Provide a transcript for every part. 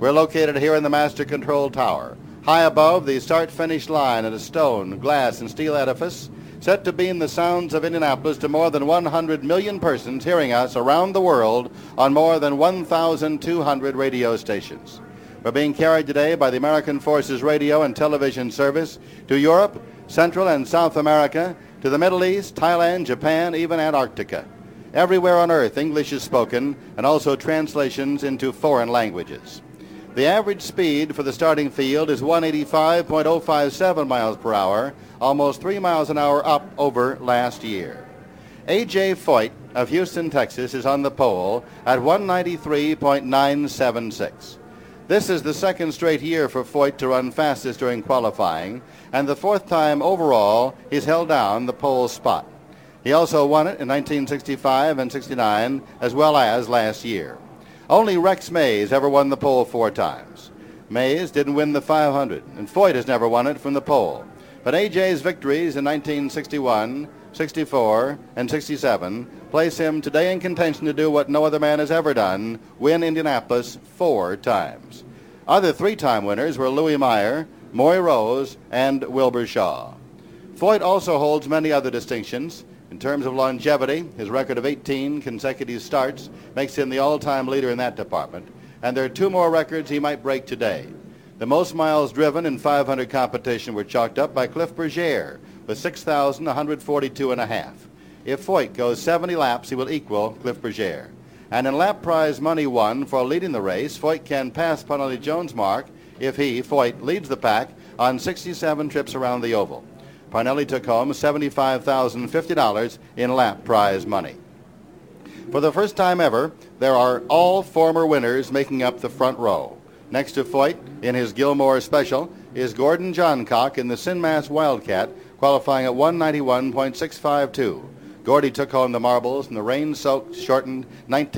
We're located here in the Master Control Tower, high above the start-finish line at a stone, glass, and steel edifice set to beam the sounds of Indianapolis to more than 100 million persons hearing us around the world on more than 1,200 radio stations. We're being carried today by the American Forces Radio and Television Service to Europe, Central and South America, to the Middle East, Thailand, Japan, even Antarctica. Everywhere on Earth, English is spoken, and also translations into foreign languages. The average speed for the starting field is 185.057 miles per hour, almost 3 miles an hour up over last year. A.J. Foyt of Houston, Texas, is on the pole at 193.976. This is the second straight year for Foyt to run fastest during qualifying, and the fourth time overall he's held down the pole spot. He also won it in 1965 and 69, as well as last year. Only Rex Mays ever won the pole 4 times. Mays didn't win the 500, and Foyt has never won it from the pole. But A.J.'s victories in 1961, 64, and 67 place him today in contention to do what no other man has ever done, win Indianapolis 4 times. Other 3-time winners were Louis Meyer, Maury Rose, and Wilbur Shaw. Foyt also holds many other distinctions. In terms of longevity, his record of 18 consecutive starts makes him the all-time leader in that department, and there are 2 more records he might break today. The most miles driven in 500 competition were chalked up by Cliff Bergier with 6,142 and a half. If Foyt goes 70 laps, he will equal Cliff Bergier. And in lap prize money won for leading the race, Foyt can pass Parnelli Jones' mark if he, Foyt, leads the pack on 67 trips around the oval. Parnelli took home $75,050 in lap prize money. For the first time ever, there are all former winners making up the front row. Next to Foyt, in his Gilmore Special, is Gordon Johncock in the Sinmas Wildcat, qualifying at 191.652. Gordy took home the marbles in the rain-soaked, shortened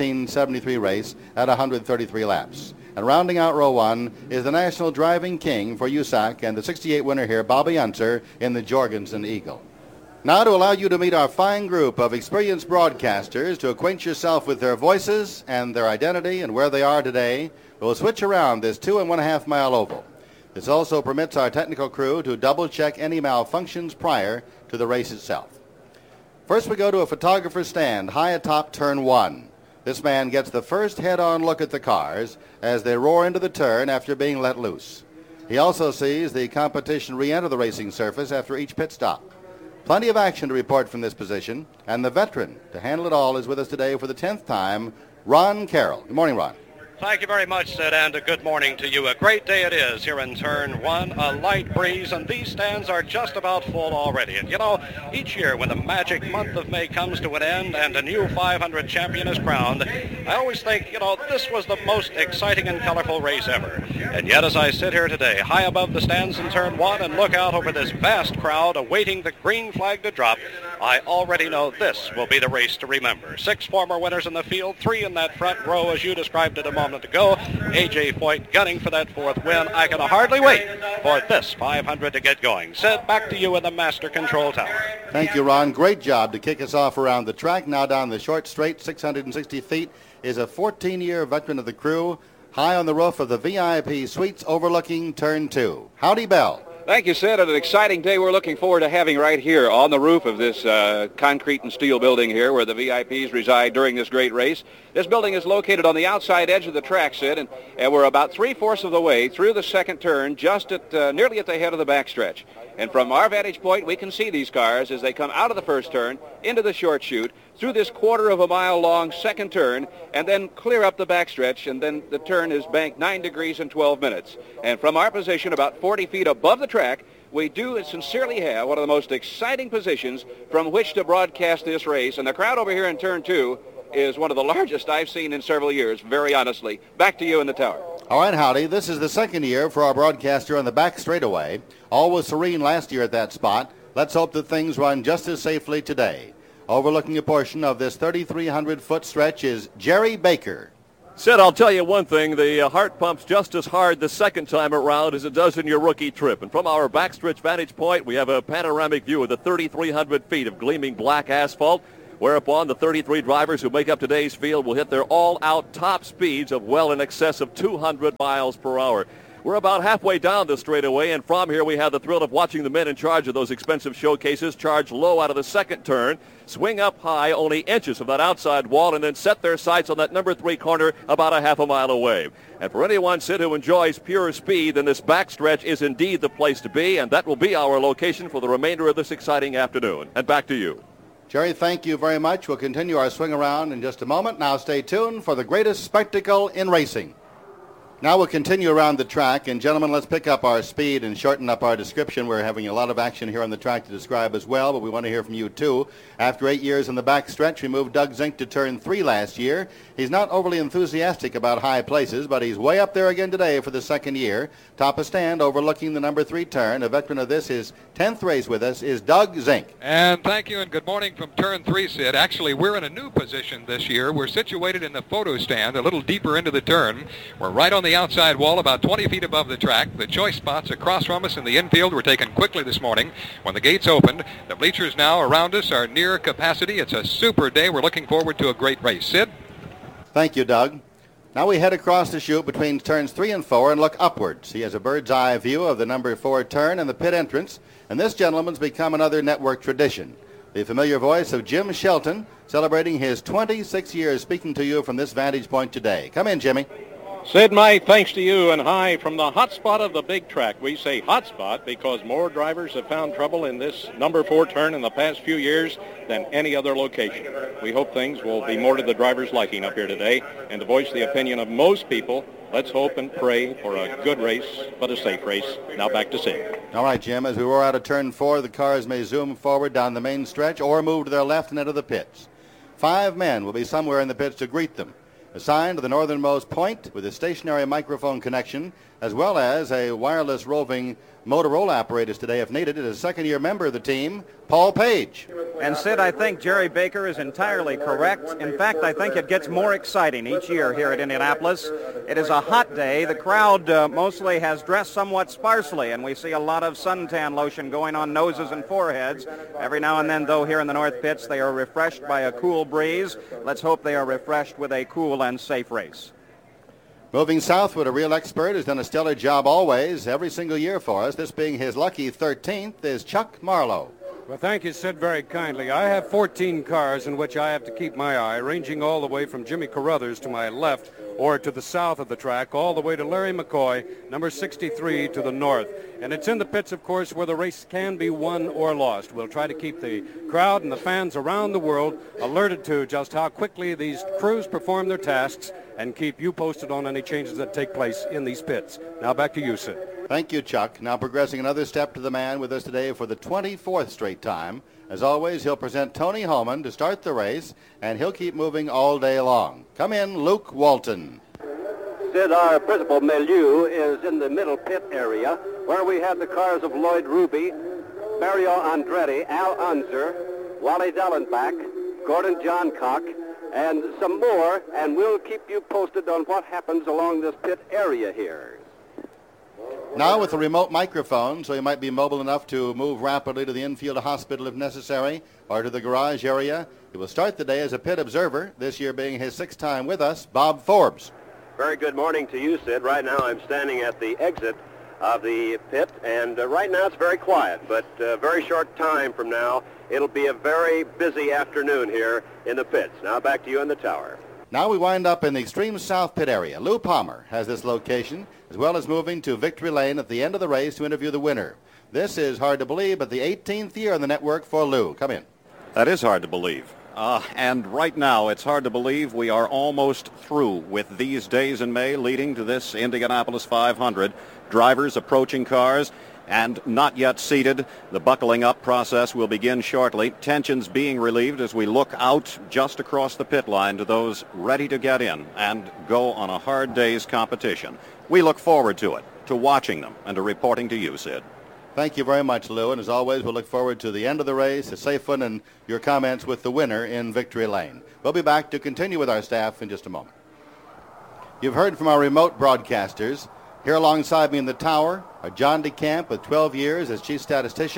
1973 race at 133 laps. And rounding out row 1 is the national driving king for USAC and the 68 winner here, Bobby Unser, in the Jorgensen Eagle. Now, to allow you to meet our fine group of experienced broadcasters, to acquaint yourself with their voices and their identity and where they are today, we'll switch around this 2.5 mile oval. This also permits our technical crew to double-check any malfunctions prior to the race itself. First, we go to a photographer's stand high atop turn 1. This man gets the first head-on look at the cars as they roar into the turn after being let loose. He also sees the competition re-enter the racing surface after each pit stop. Plenty of action to report from this position, and the veteran to handle it all is with us today for the 10th time, Ron Carroll. Good morning, Ron. Thank you very much, Sid, and a good morning to you. A great day it is here in Turn 1, a light breeze, and these stands are just about full already. And, you know, each year when the magic month of May comes to an end and a new 500 champion is crowned, I always think, you know, this was the most exciting and colorful race ever. And yet, as I sit here today, high above the stands in Turn 1 and look out over this vast crowd awaiting the green flag to drop, I already know this will be the race to remember. 6 former winners in the field, 3 in that front row, as you described it a moment ago. A.J. Foyt gunning for that 4th win. I can hardly wait for this 500 to get going. Sid, back to you in the Master Control Tower. Thank you, Ron. Great job to kick us off around the track. Now down the short straight, 660 feet, is a 14-year veteran of the crew, high on the roof of the VIP Suites overlooking Turn 2. Howdy, Bell. Thank you, Sid. An exciting day we're looking forward to having right here on the roof of this concrete and steel building here where the VIPs reside during this great race. This building is located on the outside edge of the track, Sid, and we're about 3/4 of the way through the second turn, just at nearly at the head of the backstretch. And from our vantage point, we can see these cars as they come out of the first turn into the short chute, through this 1/4 mile long second turn, and then clear up the backstretch, and then the turn is banked 9 degrees in 12 minutes. And from our position about 40 feet above the track, we do sincerely have one of the most exciting positions from which to broadcast this race. And the crowd over here in Turn 2 is one of the largest I've seen in several years, very honestly. Back to you in the tower. All right, Howdy. This is the second year for our broadcaster on the back straightaway. All was serene last year at that spot. Let's hope that things run just as safely today. Overlooking a portion of this 3,300-foot stretch is Jerry Baker. Sid, I'll tell you one thing. The heart pumps just as hard the second time around as it does in your rookie trip. And from our backstretch vantage point, we have a panoramic view of the 3,300 feet of gleaming black asphalt. whereupon the 33 drivers who make up today's field will hit their all-out top speeds of well in excess of 200 miles per hour. We're about halfway down the straightaway, and from here we have the thrill of watching the men in charge of those expensive showcases charge low out of the second turn, swing up high only inches from that outside wall, and then set their sights on that number 3 corner about a half a mile away. And for anyone, Sid, who enjoys pure speed, then this backstretch is indeed the place to be, and that will be our location for the remainder of this exciting afternoon. And back to you. Jerry, thank you very much. We'll continue our swing around in just a moment. Now stay tuned for the greatest spectacle in racing. Now we'll continue around the track, and gentlemen, let's pick up our speed and shorten up our description. We're having a lot of action here on the track to describe as well, but we want to hear from you too. After 8 years in the back stretch, we moved Doug Zink to turn 3 last year. He's not overly enthusiastic about high places, but he's way up there again today for the second year. Top a stand overlooking the number 3 turn. A veteran of this, his 10th race with us, is Doug Zink. And thank you and good morning from turn 3, Sid. Actually, we're in a new position this year. We're situated in the photo stand a little deeper into the turn. We're right on the outside wall, about 20 feet above the track. The choice spots across from us in the infield were taken quickly this morning when the gates opened. The bleachers now around us are near capacity. It's a super day. We're looking forward to a great race. Sid? Thank you, Doug. Now we head across the chute between turns 3 and 4 and look upwards. He has a bird's eye view of the number 4 turn and the pit entrance, and this gentleman's become another network tradition. The familiar voice of Jim Shelton, celebrating his 26 years speaking to you from this vantage point today. Come in, Jimmy. Sid, my thanks to you, and hi from the hot spot of the big track. We say hot spot because more drivers have found trouble in this number 4 turn in the past few years than any other location. We hope things will be more to the drivers' liking up here today, and to voice the opinion of most people, let's hope and pray for a good race, but a safe race. Now back to Sid. All right, Jim, as we roar out of turn 4, the cars may zoom forward down the main stretch or move to their left and enter the pits. 5 men will be somewhere in the pits to greet them. Assigned to the northernmost point with a stationary microphone connection, as well as a wireless roving Motorola apparatus today if needed, is a second-year member of the team, Paul Page. And Sid, I think Jerry Baker is entirely correct. In fact, I think it gets more exciting each year here at Indianapolis. It is a hot day. The crowd mostly has dressed somewhat sparsely, and we see a lot of suntan lotion going on noses and foreheads. Every now and then, though, here in the north pits, they are refreshed by a cool breeze. Let's hope they are refreshed with a cool and safe race. Moving southward, a real expert has done a stellar job always, every single year for us. This being his lucky 13th is Chuck Marlowe. Well, thank you, Sid, very kindly. I have 14 cars in which I have to keep my eye, ranging all the way from Jimmy Carruthers to my left or to the south of the track, all the way to Larry McCoy, number 63, to the north. And it's in the pits, of course, where the race can be won or lost. We'll try to keep the crowd and the fans around the world alerted to just how quickly these crews perform their tasks and keep you posted on any changes that take place in these pits. Now back to you, Sid. Thank you, Chuck. Now progressing another step to the man with us today for the 24th straight time. As always, he'll present Tony Holman to start the race, and he'll keep moving all day long. Come in, Luke Walton. Sid, our principal milieu is in the middle pit area, where we have the cars of Lloyd Ruby, Mario Andretti, Al Unser, Wally Dellenbach, Gordon Johncock, and some more, and we'll keep you posted on what happens along this pit area here. Now with a remote microphone, so he might be mobile enough to move rapidly to the infield hospital if necessary, or to the garage area. He will start the day as a pit observer, this year being his 6th time with us, Bob Forbes. Very good morning to you, Sid. Right now I'm standing at the exit of the pit, and right now it's very quiet, but a very short time from now, it'll be a very busy afternoon here in the pits. Now back to you in the tower. Now we wind up in the extreme south pit area. Lou Palmer has this location, as well as moving to Victory Lane at the end of the race to interview the winner. This is hard to believe, but the 18th year on the network for Lou. Come in. That is hard to believe. And right now, it's hard to believe we are almost through with these days in May leading to this Indianapolis 500. Drivers approaching cars and not yet seated. The buckling up process will begin shortly. Tensions being relieved as we look out just across the pit line to those ready to get in and go on a hard day's competition. We look forward to it, to watching them, and to reporting to you, Sid. Thank you very much, Lou. And as always, we'll look forward to the end of the race, a safe one, and your comments with the winner in Victory Lane. We'll be back to continue with our staff in just a moment. You've heard from our remote broadcasters. Here alongside me in the tower are John DeCamp with 12 years as chief statistician,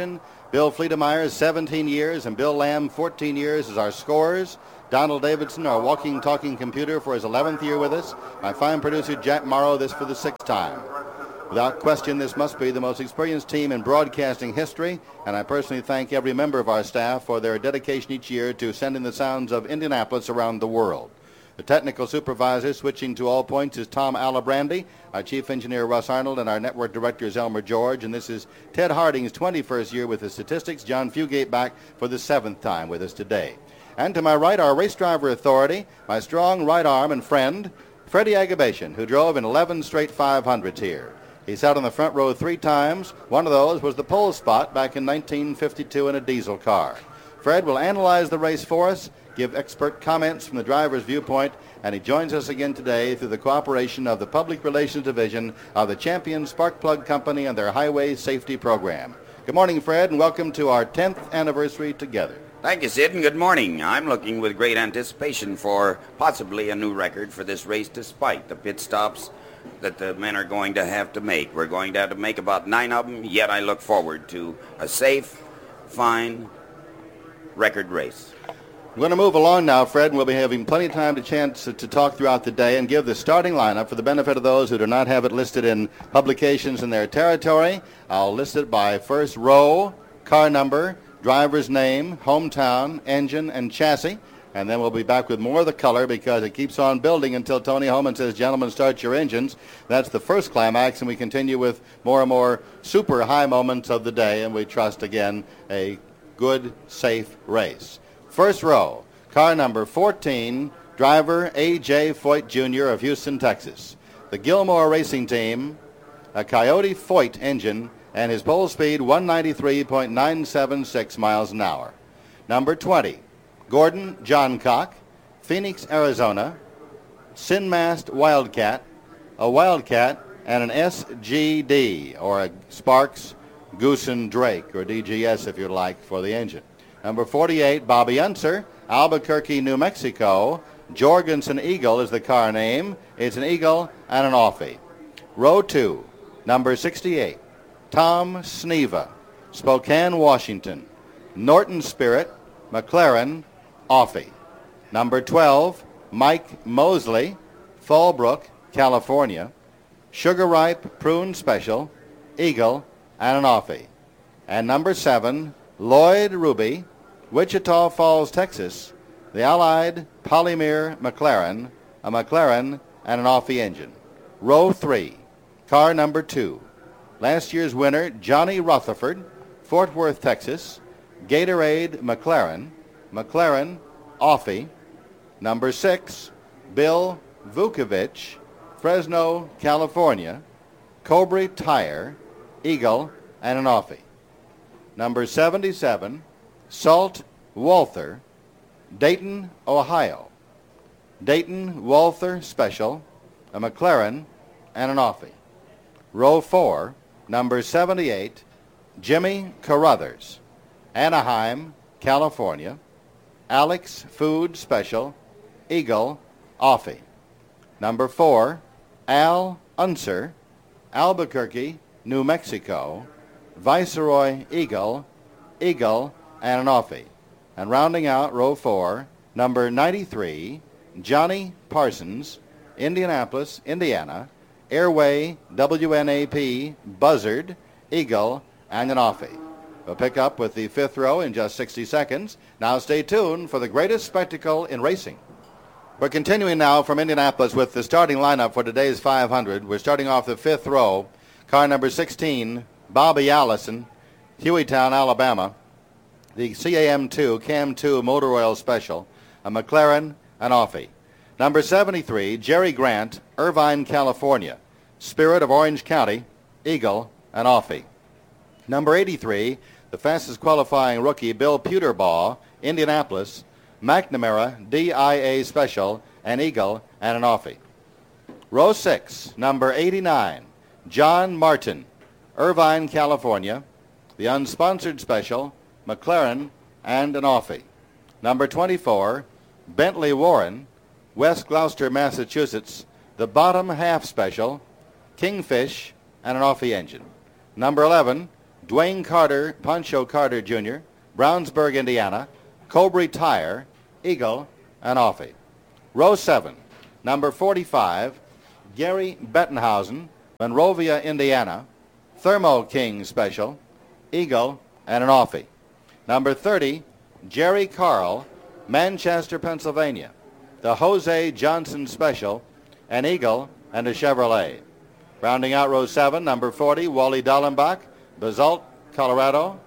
Bill Fleetemeyer, 17 years, and Bill Lamb, 14 years, as our scorers. Donald Davidson, our walking, talking computer, for his 11th year with us. My fine producer, Jack Morrow, this for the 6th time. Without question, this must be the most experienced team in broadcasting history, and I personally thank every member of our staff for their dedication each year to sending the sounds of Indianapolis around the world. The technical supervisor, switching to all points, is Tom Alibrandi. Our chief engineer, Russ Arnold, and our network director is Elmer George. And this is Ted Harding's 21st year with the statistics. John Fugate back for the 7th time with us today. And to my right, our race driver authority, my strong right arm and friend, Freddie Agabashian, who drove in 11 straight 500s here. He sat on the front row 3 times. One of those was the pole spot back in 1952 in a diesel car. Fred will analyze the race for us, give expert comments from the driver's viewpoint, and he joins us again today through the cooperation of the Public Relations Division of the Champion Spark Plug Company and their Highway Safety Program. Good morning, Fred, and welcome to our 10th anniversary together. Thank you, Sid, and good morning. I'm looking with great anticipation for possibly a new record for this race, despite the pit stops that the men are going to have to make. We're going to have to make about 9 of them, yet I look forward to a safe, fine record race. We're going to move along now, Fred, and we'll be having plenty of time to talk throughout the day and give the starting lineup for the benefit of those who do not have it listed in publications in their territory. I'll list it by first row, car number, driver's name, hometown, engine, and chassis. And then we'll be back with more of the color because it keeps on building until Tony Holman says, gentlemen, start your engines. That's the first climax, and we continue with more and more super high moments of the day, and we trust, again, a good, safe race. First row, car number 14, driver A.J. Foyt Jr. of Houston, Texas. The Gilmore Racing Team, a Coyote Foyt engine, and his pole speed 193.976 miles an hour. Number 20, Gordon Johncock, Phoenix, Arizona, Sinmast Wildcat, a Wildcat, and an SGD, or a Sparks Goosen Drake, or DGS if you like, for the engine. Number 48, Bobby Unser, Albuquerque, New Mexico. Jorgensen Eagle is the car name. It's an Eagle and an Offie. Row 2, number 68, Tom Sneva, Spokane, Washington. Norton Spirit, McLaren, Offie. Number 12, Mike Mosley, Fallbrook, California. Sugar Ripe Prune Special, Eagle, and an Offie. And number 7, Lloyd Ruby, Wichita Falls, Texas, the Allied Polymer McLaren, a McLaren and an Offie engine. Row 3, car number 2, last year's winner, Johnny Rutherford, Fort Worth, Texas, Gatorade McLaren, McLaren Offie. Number 6, Bill Vukovich, Fresno, California, Cobra Tire, Eagle, and an Offie. Number 77, Salt Walther, Dayton, Ohio. Dayton Walther Special, a McLaren, and an Offie. Row 4, number 78, Jimmy Carruthers, Anaheim, California. Alex Food Special, Eagle, Offie. Number 4, Al Unser, Albuquerque, New Mexico, Viceroy Eagle, Eagle, and an Offie. And rounding out row 4, number 93, Johnny Parsons, Indianapolis, Indiana, Airway WNAP, Buzzard, Eagle, and an Offie. We'll pick up with the 5th row in just 60 seconds. Now stay tuned for the greatest spectacle in racing. We're continuing now from Indianapolis with the starting lineup for today's 500. We're starting off the 5th row. Car number 16, Bobby Allison, Hueytown, Alabama. The CAM2, CAM2 Motor Oil Special, a McLaren, an Offie. Number 73, Jerry Grant, Irvine, California. Spirit of Orange County, Eagle, an Offie. Number 83, the fastest qualifying rookie, Bill Puterbaugh, Indianapolis, McNamara, DIA Special, an Eagle, and an Offie. Row 6, number 89, John Martin, Irvine, California, the unsponsored Special, McLaren, and an Offie. Number 24, Bentley Warren, West Gloucester, Massachusetts, the bottom half Special, Kingfish, and an Offie engine. Number 11, Dwayne Carter, Pancho Carter Jr., Brownsburg, Indiana, Cobre Tire, Eagle, and Offie. Row 7, number 45, Gary Bettenhausen, Monrovia, Indiana, Thermo King Special, Eagle, and an Offie. Number 30, Jerry Carl, Manchester, Pennsylvania, the Jose Johnson Special, an Eagle, and a Chevrolet. Rounding out row 7, number 40, Wally Dallenbach, Basalt, Colorado,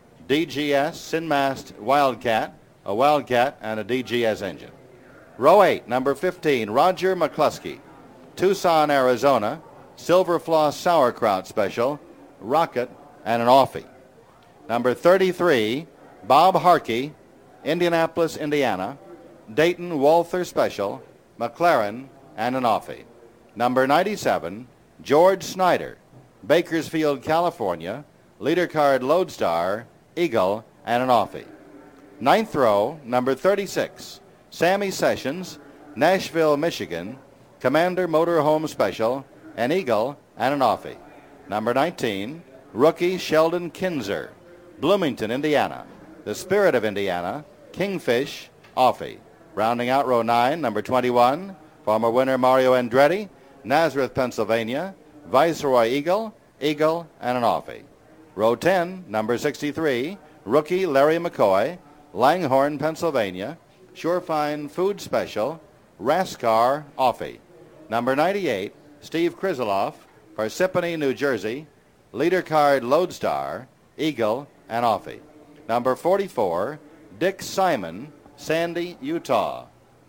DGS Sinmast Wildcat, a Wildcat, and a DGS engine. Row 8, number 15, Roger McCluskey, Tucson, Arizona, Silver Floss Sauerkraut Special, Rocket, and an Offie. Number 33, Bob Harkey, Indianapolis, Indiana, Dayton Walther Special, McLaren, and an Offie. Number 97, George Snyder, Bakersfield, California, Leader Card Lodestar, Eagle, and an Offie. Ninth row, number 36, Sammy Sessions, Nashville, Michigan, Commander Motorhome Special, an Eagle, and an Offie. Number 19, rookie Sheldon Kinzer, Bloomington, Indiana, the Spirit of Indiana, Kingfish, Offie. Rounding out row 9, number 21, former winner Mario Andretti, Nazareth, Pennsylvania, Viceroy Eagle, Eagle, and an Offie. Row 10, number 63, rookie Larry McCoy, Langhorne, Pennsylvania, Surefine Food Special, Rascar, Offie. Number 98, Steve Krizeloff, Parsippany, New Jersey, Leader Card Lodestar, Eagle, and Offie. Number 44, Dick Simon, Sandy, Utah,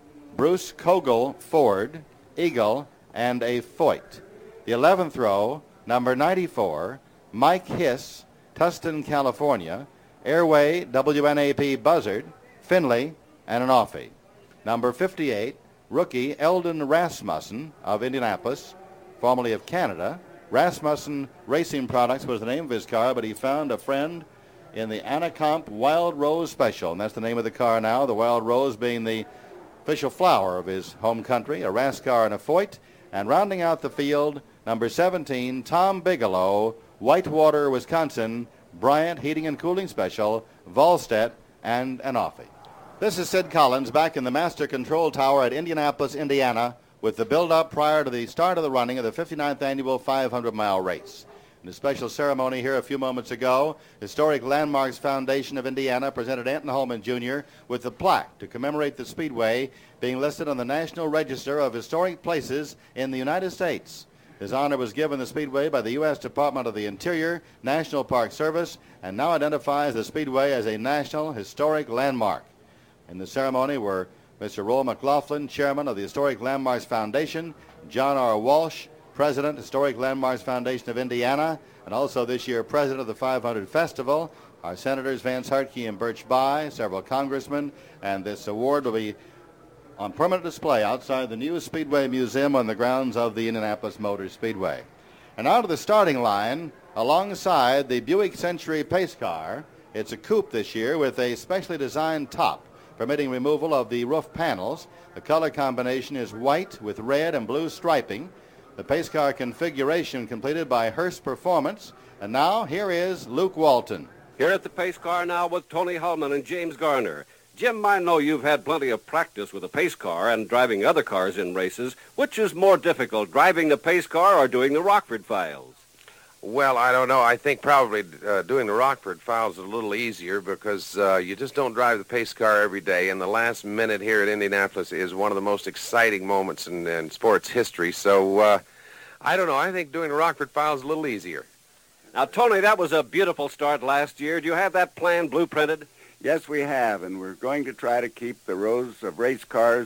Bruce Kogel, Ford, Eagle, and a Foyt. The 11th row, number 94, Mike Hiss, Tustin, California, Airway WNAP Buzzard, Finley, and an Offie. Number 58, rookie Eldon Rasmussen of Indianapolis, formerly of Canada. Rasmussen Racing Products was the name of his car, but he found a friend in the Anacomp Wild Rose Special, and that's the name of the car now, the Wild Rose being the official flower of his home country, a Rascar and a Foyt. And rounding out the field, number 17, Tom Bigelow, Whitewater, Wisconsin, Bryant Heating and Cooling Special, Volstedt, and an Offie. This is Sid Collins back in the Master Control Tower at Indianapolis, Indiana, with the build-up prior to the start of the running of the 59th annual 500-mile race. In a special ceremony here a few moments ago, Historic Landmarks Foundation of Indiana presented Anton Holman Jr. with a plaque to commemorate the Speedway being listed on the National Register of Historic Places in the United States. His honor was given the Speedway by the U.S. Department of the Interior, National Park Service, and now identifies the Speedway as a National Historic Landmark. In the ceremony were Mr. Roll McLaughlin, Chairman of the Historic Landmarks Foundation, John R. Walsh, President, Historic Landmarks Foundation of Indiana, and also this year President of the 500 Festival, our Senators Vance Hartke and Birch Bayh, several congressmen, and this award will be on permanent display outside the new Speedway Museum on the grounds of the Indianapolis Motor Speedway. And out of the starting line, alongside the Buick Century Pace Car, it's a coupe this year with a specially designed top, permitting removal of the roof panels. The color combination is white with red and blue striping. The pace car configuration completed by Hearst Performance. And now here is Luke Walton. Here at the pace car now with Tony Hulman and James Garner. Jim, I know you've had plenty of practice with a pace car and driving other cars in races. Which is more difficult, driving the pace car or doing the Rockford Files? Well, I don't know. I think probably doing the Rockford Files is a little easier because you just don't drive the pace car every day, and the last minute here at Indianapolis is one of the most exciting moments in sports history. So, I don't know. I think doing the Rockford Files is a little easier. Now, Tony, that was a beautiful start last year. Do you have that plan blueprinted? Yes, we have, and we're going to try to keep the rows of race cars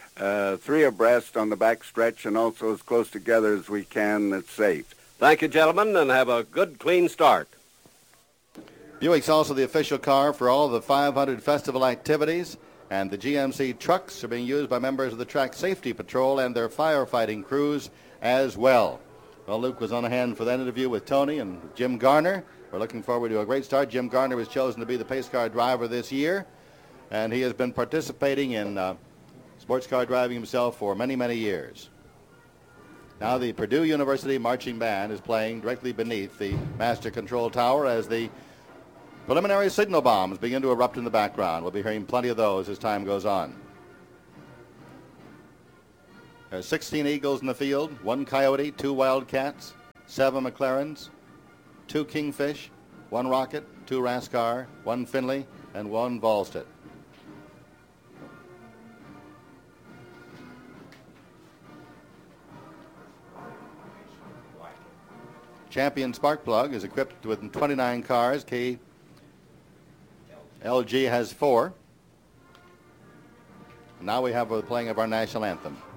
3 abreast on the back stretch and also as close together as we can that's safe. Thank you, gentlemen, and have a good, clean start. Buick's also the official car for all of the 500 festival activities, and the GMC trucks are being used by members of the Track Safety Patrol and their firefighting crews as well. Well, Luke was on hand for that interview with Tony and Jim Garner. We're looking forward to a great start. Jim Garner was chosen to be the pace car driver this year, and he has been participating in sports car driving himself for many, many years. Now the Purdue University Marching Band is playing directly beneath the Master Control Tower as the preliminary signal bombs begin to erupt in the background. We'll be hearing plenty of those as time goes on. There are 16 Eagles in the field, 1 Coyote, 2 Wildcats, 7 McLarens, 2 Kingfish, 1 Rocket, 2 Raskar, 1 Finley, and 1 Volstead. Champion Sparkplug is equipped with 29 cars. KLG has 4. Now we have the playing of our national anthem.